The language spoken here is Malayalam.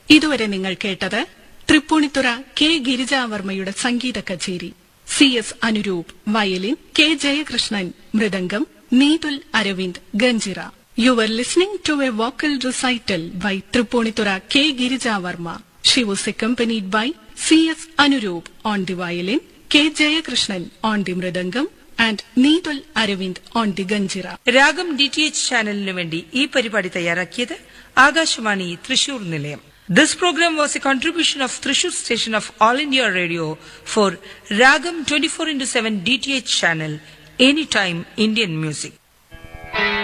ഇതുവരെ നിങ്ങൾ കേട്ടത് തൃപ്പൂണിത്തുറ കെ ഗിരിജാവർമ്മയുടെ സംഗീത കച്ചേരി. CS Anuroop violin, K Jayakrishnan mridangam, Neethul Aravind ganjira. You were listening to a vocal recital by Triponitura K Girijavarma. She was accompanied by CS Anuroop on the violin, K Jayakrishnan on the mridangam and Needul Aravind on the ganjira. രാഗം DTH ചാനലിനു വേണ്ടി ഈ പരിപാടി തയ്യാറാക്കിയത് ആകാശവാണി തൃശൂർ നിലയം. This program was a contribution of Thrissur station of All India Radio for Ragam 24/7 DTH channel, anytime Indian music.